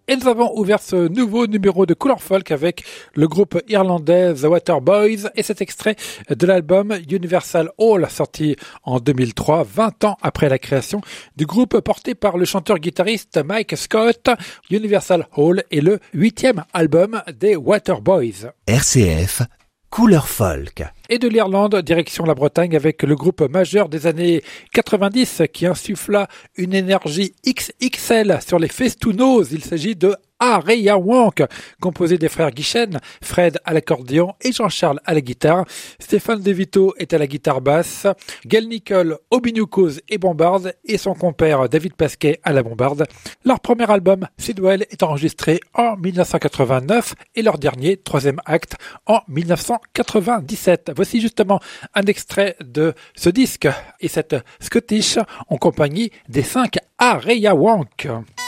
Et nous avons ouvert ce nouveau numéro de Couleur Folk avec le groupe irlandais The Waterboys et cet extrait de l'album Universal Hall sorti en 2003, 20 ans après la création du groupe porté par le chanteur-guitariste Mike Scott. Universal Hall est le 8e album des Waterboys. RCF, Couleur Folk. Et de l'Irlande, direction la Bretagne avec le groupe majeur des années 90 qui insuffla une énergie XXL sur les Festounos. Il s'agit de Areia Wonk, composé des frères Guichen, Fred à l'accordéon et Jean-Charles à la guitare. Stéphane De Vito est à la guitare basse, Gail Nicole au binioucos et bombarde et son compère David Pasquet à la bombarde. Leur premier album, Sidwell, est enregistré en 1989 et leur dernier, troisième acte, en 1997. Voici justement un extrait de ce disque et cette Scottish en compagnie des 5 Areia Wonk.